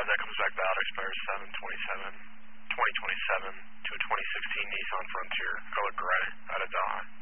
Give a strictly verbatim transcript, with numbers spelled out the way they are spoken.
that comes back valid, expires seven twenty-seven, twenty twenty-seven to a twenty sixteen Nissan Frontier, color gray, out of Dodge.